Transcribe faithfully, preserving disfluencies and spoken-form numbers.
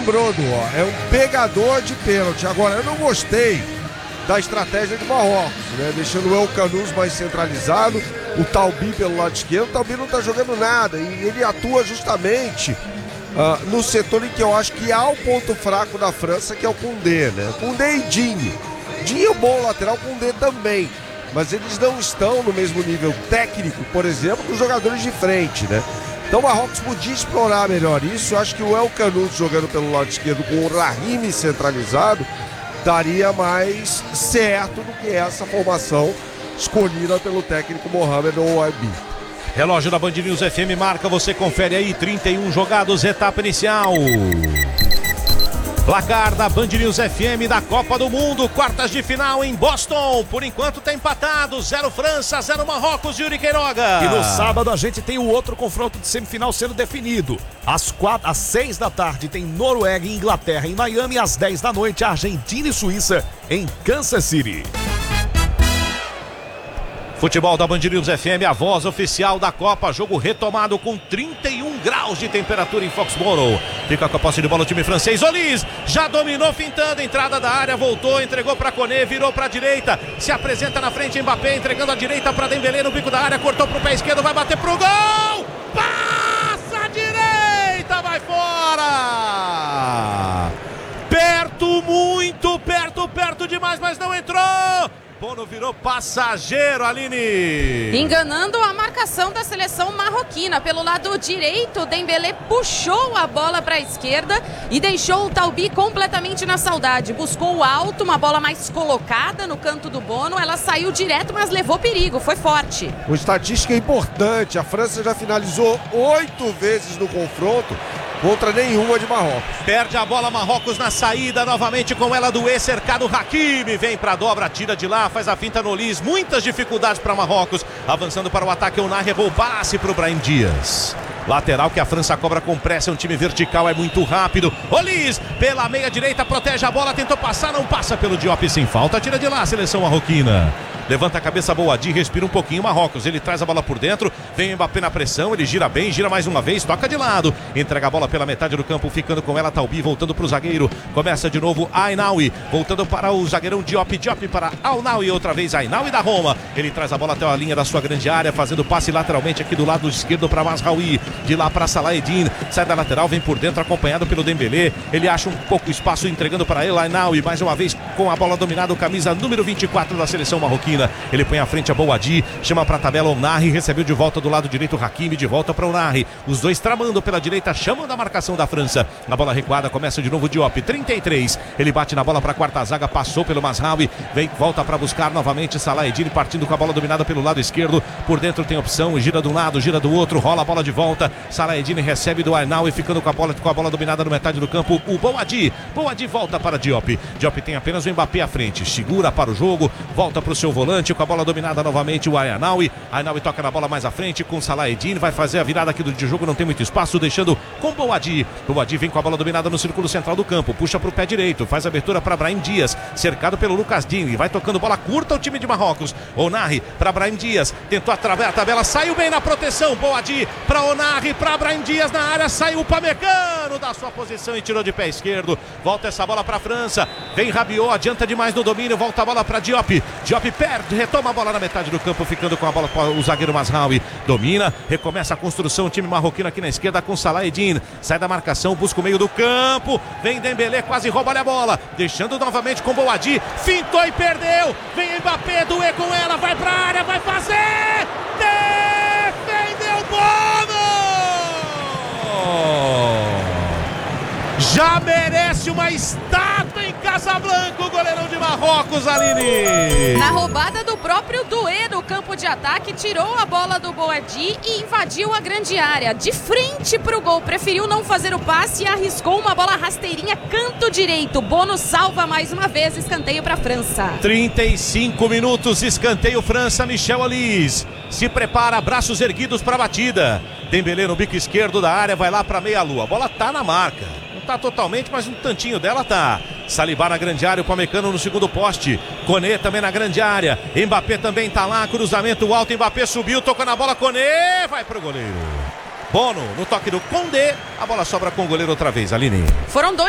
lembrou, do ó, é um pegador de pênalti. Agora, eu não gostei da estratégia de Marrocos, né? Deixando o El Khanous mais centralizado, o Talbi pelo lado esquerdo. O Talbi não tá jogando nada e ele atua justamente uh, no setor em que eu acho que há o ponto fraco da França, que é o Koundé, né? Koundé e Digne. Digne é um bom lateral, Koundé também. Mas eles não estão no mesmo nível técnico, por exemplo, dos jogadores de frente, né? Então o Marrocos podia explorar melhor isso. Eu acho que o El Khanous jogando pelo lado esquerdo com o Rahimi centralizado daria mais certo do que essa formação escolhida pelo técnico Mohamed Ouabi. Relógio da Band News F M marca, você confere aí, trinta e um jogados, etapa inicial. Placar da Band News F M da Copa do Mundo, quartas de final em Boston. Por enquanto tá empatado, zero França, zero Marrocos, Yuri Queiroga. E no sábado a gente tem o outro confronto de semifinal sendo definido. Às, quatro, às seis da tarde tem Noruega e Inglaterra em Miami. Às dez da noite, Argentina e Suíça em Kansas City. Futebol da Band News F M, a voz oficial da Copa. Jogo retomado com trinta e um graus de temperatura em Foxborough. Fica com a posse de bola o time francês. Olise já dominou, fintando, entrada da área, voltou, entregou para Koné, virou para a direita, se apresenta na frente, Mbappé entregando a direita para Dembélé no bico da área, cortou para o pé esquerdo, vai bater pro gol! Passa a direita, vai fora! Perto, muito perto, perto demais, mas não entrou! Bono virou passageiro, Aline. Enganando a marcação da seleção marroquina. Pelo lado direito, Dembélé puxou a bola para a esquerda e deixou o Talbi completamente na saudade. Buscou o alto, uma bola mais colocada no canto do Bono. Ela saiu direto, mas levou perigo, foi forte. Uma estatística importante, a França já finalizou oito vezes no confronto contra nenhuma de Marrocos. Perde a bola Marrocos na saída, novamente com ela do E, cercado Hakimi, vem pra dobra, tira de lá, faz a finta no Olise, muitas dificuldades para Marrocos, avançando para o ataque, o Unai errou o passe pro Brahim Dias. Lateral que a França cobra com pressa, é um time vertical, é muito rápido. Olise, pela meia direita, protege a bola, tentou passar, não passa pelo Diop sem falta, tira de lá a seleção marroquina. Levanta a cabeça Boadi, respira um pouquinho Marrocos, ele traz a bola por dentro, vem o Mbappé na pressão, ele gira bem, gira mais uma vez, toca de lado, entrega a bola pela metade do campo, ficando com ela Talbi, voltando para o zagueiro, começa de novo Ainaoui, voltando para o zagueirão Diop, Diop para Ainaoui, outra vez Ainaoui da Roma, ele traz a bola até a linha da sua grande área, fazendo passe lateralmente aqui do lado esquerdo para Mazraoui, de lá para Salah Eddin, sai da lateral, vem por dentro, acompanhado pelo Dembélé, ele acha um pouco espaço, entregando para ele, Ainaoui, mais uma vez com a bola dominada, o camisa número vinte e quatro da seleção marroquina. Ele põe à frente a Boadi, chama para a tabela o Narri, recebeu de volta do lado direito o Hakimi, de volta para o Narri. Os dois tramando pela direita, chamam da marcação da França. Na bola recuada, começa de novo o Diop, trinta e três. Ele bate na bola para a quarta zaga, passou pelo Mazraoui, vem, volta para buscar novamente Salah Eddin, partindo com a bola dominada pelo lado esquerdo. Por dentro tem opção, gira de um lado, gira do outro, rola a bola de volta. Salah Eddin recebe do Ainaoui, ficando com a bola, com a bola dominada no metade do campo. O Boadi, Boadi volta para Diop. Diop tem apenas o Mbappé à frente, segura para o jogo, volta para o seu volante, com a bola dominada novamente o Ainaoui. Ainaoui toca na bola mais à frente com Salah Eddin, vai fazer a virada aqui do de jogo, não tem muito espaço, deixando com Boadi. Boadi vem com a bola dominada no círculo central do campo, puxa para o pé direito, faz a abertura para Brahim Dias, cercado pelo Lucas Digne, vai tocando bola curta o time de Marrocos. Onari para Brahim Dias, tentou atravessar a tabela, saiu bem na proteção. Boadi para Onari, para Brahim Dias na área, saiu o Pamecano da sua posição e tirou de pé esquerdo. Volta essa bola para a França, vem Rabiot, adianta demais no domínio, volta a bola para Diop. Diop perde, retoma a bola na metade do campo, ficando com a bola para o zagueiro Mazraoui, domina, recomeça a construção, o time marroquino aqui na esquerda com Salah Eddin, sai da marcação, busca o meio do campo, vem Dembélé, quase rouba a bola, deixando novamente com Boadi, fintou e perdeu, vem Mbappé, doer com ela, vai pra área, vai fazer, defendeu Bono! Já merece uma estátua em Casablanca, o goleirão de Marrocos, Aline. Na roubada do próprio Doué no campo de ataque, tirou a bola do Boadi e invadiu a grande área. De frente para o gol, preferiu não fazer o passe e arriscou uma bola rasteirinha, canto direito. Bono salva mais uma vez, escanteio para a França. trinta e cinco minutos, escanteio França, Michel Olise. Se prepara, braços erguidos para a batida. Dembélé no bico esquerdo da área, vai lá para meia-lua. A bola tá na marca. Não tá totalmente, mas um tantinho dela tá. Saliba na grande área, o Pamecano no segundo poste. Koné também na grande área. Mbappé também tá lá, cruzamento alto. Mbappé subiu, tocou na bola. Koné vai pro goleiro. Bono no toque do Koundé. A bola sobra com o goleiro outra vez, Aline. Foram dois.